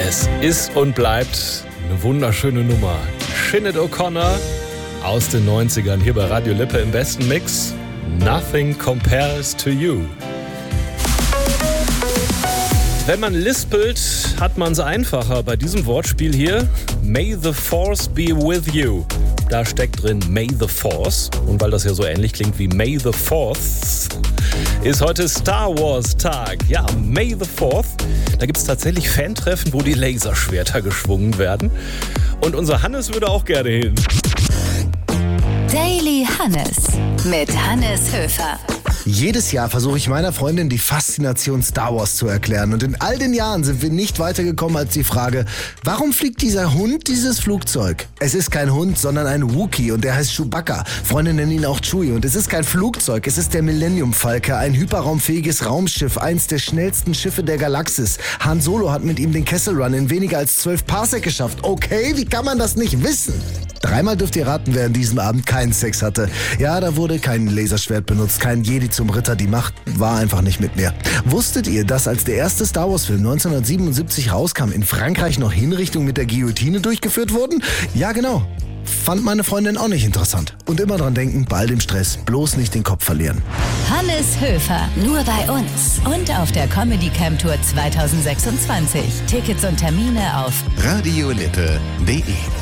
Es ist und bleibt eine wunderschöne Nummer. Sinead O'Connor aus den 90ern hier bei Radio Lippe im besten Mix. Nothing compares to you. Wenn man lispelt, hat man es einfacher. Bei diesem Wortspiel hier, May the Force be with you. Da steckt drin May the Force. Und weil das ja so ähnlich klingt wie May the 4th, ist heute Star Wars Tag. Ja, May the 4th. Da gibt es tatsächlich Fantreffen, wo die Laserschwerter geschwungen werden. Und unser Hannes würde auch gerne hin. Daily Hannes mit Hannes Höfer. Jedes Jahr versuche ich meiner Freundin die Faszination Star Wars zu erklären. Und in all den Jahren sind wir nicht weitergekommen als die Frage, warum fliegt dieser Hund dieses Flugzeug? Es ist kein Hund, sondern ein Wookie und der heißt Chewbacca. Freunde nennen ihn auch Chewie. Und es ist kein Flugzeug, es ist der Millennium Falke, ein hyperraumfähiges Raumschiff, eins der schnellsten Schiffe der Galaxis. Han Solo hat mit ihm den Kessel Run in weniger als 12 Parsec geschafft. Okay, wie kann man das nicht wissen? Dreimal dürft ihr raten, wer an diesem Abend keinen Sex hatte. Ja, da wurde kein Laserschwert benutzt, kein Jedi zum Ritter. Die Macht war einfach nicht mit mir. Wusstet ihr, dass als der erste Star Wars Film 1977 rauskam, in Frankreich noch Hinrichtungen mit der Guillotine durchgeführt wurden? Ja, genau. Fand meine Freundin auch nicht interessant. Und immer dran denken, bei all dem Stress, bloß nicht den Kopf verlieren. Hannes Höfer, nur bei uns und auf der Comedy Camp Tour 2026. Tickets und Termine auf radiolippe.de